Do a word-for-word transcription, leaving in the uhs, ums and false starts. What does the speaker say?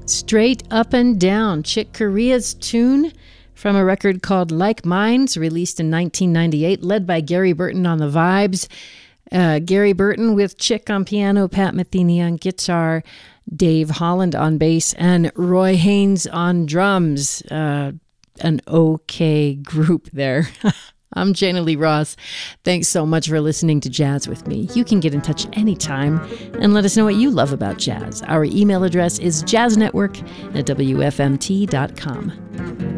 Straight Up and Down, Chick Corea's tune from a record called Like Minds, released in nineteen ninety-eight, led by Gary Burton on the vibes. Uh, Gary Burton with Chick on piano, Pat Metheny on guitar, Dave Holland on bass, and Roy Haynes on drums. Uh, an okay group there. I'm Jana Lee Ross. Thanks so much for listening to Jazz with me. You can get in touch anytime and let us know what you love about jazz. Our email address is jazznetwork at w f m t dot com.